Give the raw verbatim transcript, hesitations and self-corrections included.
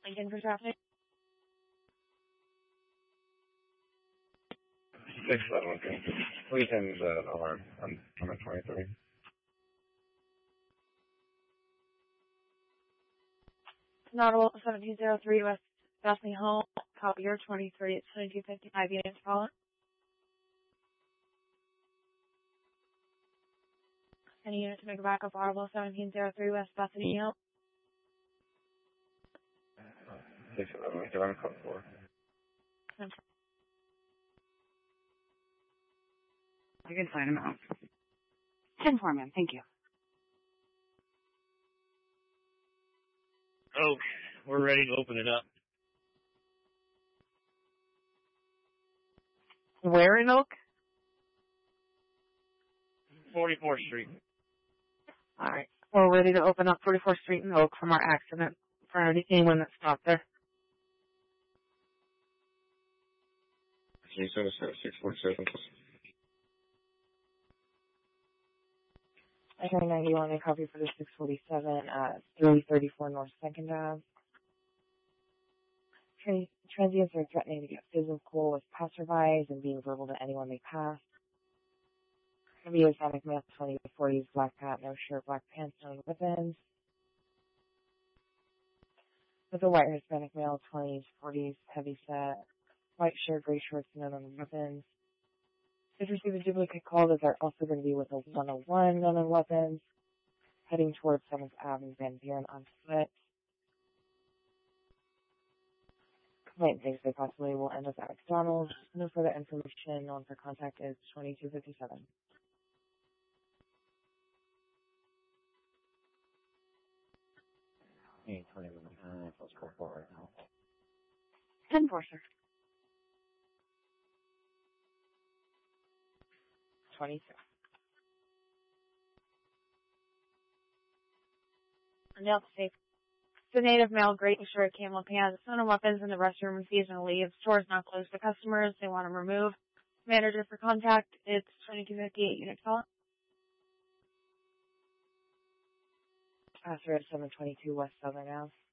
Lincoln for traffic. Six seven okay. Weekend's uh, alarm on on the twenty three. Notable seventeen oh three West Bethany Hall, copier twenty three, it's twenty two fifty five units follow. Any unit to make a backup audible seventeen oh three West Bethany Hill. Six eleven okay, I'm code four. You can sign them out. ten four, ma'am. Thank you. Okay, we're ready to open it up. Where in Oak? forty-fourth Street. All right. We're ready to open up forty-fourth Street in Oak from our accident for anyone that stopped there. Can you send us at six forty-seven? I heard ninety-one, a copy for the six forty-seven, uh, three thirty-four North second Ave. Tra- transients are threatening to get physical with passerbys and being verbal to anyone they pass. Could be Hispanic male, twenty to forties, black hat, no shirt, black pants, no weapons. With a white Hispanic male, twenties, forties, heavy set, white shirt, gray shorts, no known weapons. If you receive a duplicate call, those are also going to be with a one oh one, no known weapons, heading towards seventh Avenue, Van Buren on foot. Complaint thinks they possibly will end up at McDonald's. No further information known for contact is twenty-two fifty-seven. Hey, twenty minutes. Uh, let's go for it right now. ten four, sir. twenty-two. Nailed safe. The native male, gray shirt, camel pants, no weapons in the restroom, refusing to leave. Store's not closed to customers. They want to remove. Manager for contact, it's twenty-two fifty-eight unit call. Passer at seven twenty-two West Southern Ave.